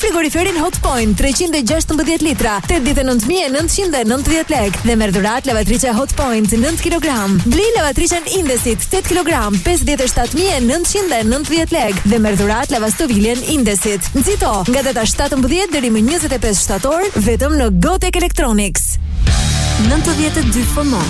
frigoriferin Hotpoint 316 litra, 89.990 lekë dhe merr dhuratë lavatrice Hotpoint 9 kg. Bli lavatricen Indesit 8 kg, 57.990 lekë dhe merr dhuratë lavastoviljen Indesit. Nxito nga data 17 deri më 25 shtator vetëm në Gotek Electronics. 92 FMO.